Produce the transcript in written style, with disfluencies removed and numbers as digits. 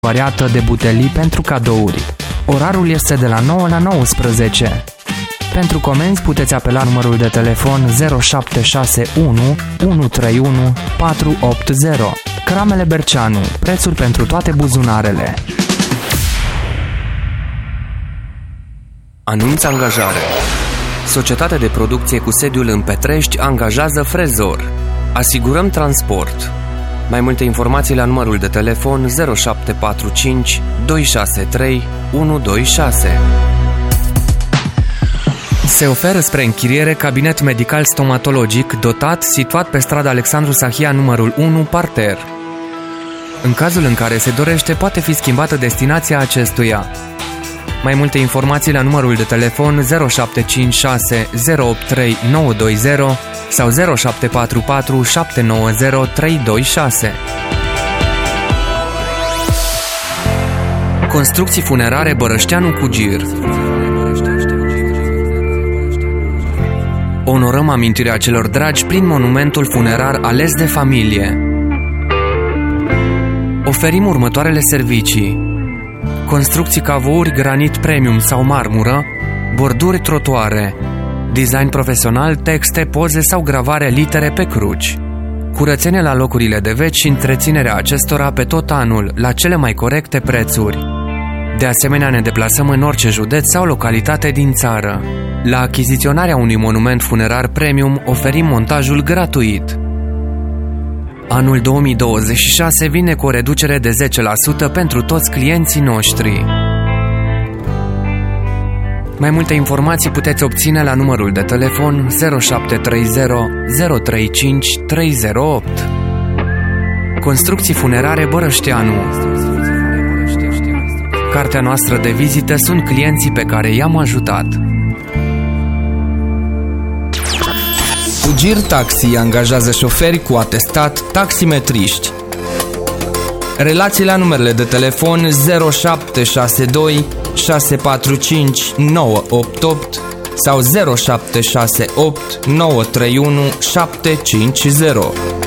variată de butelii pentru cadouri. Orarul este de la 9 la 19. Pentru comenzi puteți apela numărul de telefon 0761 131 480. Cramele Berceanu, prețuri pentru toate buzunarele. Anunț angajare. Societatea de producție cu sediul în Petrești angajează frezor. Asigurăm transport. Mai multe informații la numărul de telefon 0745 263 126. Se oferă spre închiriere cabinet medical stomatologic dotat, situat pe strada Alexandru Sahia numărul 1, parter. În cazul în care se dorește, poate fi schimbată destinația acestuia. Mai multe informații la numărul de telefon 0756 083 920 sau 0744 790 326. Construcții funerare Bărășteanu cu Gir. Onorăm amintirea celor dragi prin monumentul funerar ales de familie. Oferim următoarele servicii: construcții cavouri, granit premium sau marmură, borduri trotuare, design profesional, texte, poze sau gravare litere pe cruci, curățenie la locurile de veci și întreținerea acestora pe tot anul, la cele mai corecte prețuri. De asemenea, ne deplasăm în orice județ sau localitate din țară. La achiziționarea unui monument funerar premium oferim montajul gratuit. Anul 2026 vine cu o reducere de 10% pentru toți clienții noștri. Mai multe informații puteți obține la numărul de telefon 0730 035 308. Construcții funerare Bărășteanu. Cartea noastră de vizită sunt clienții pe care i-am ajutat. Gir Taxi angajează șoferi cu atestat, taximetriști. Relații la numerele de telefon 0762 645 988 sau 0768 931 750.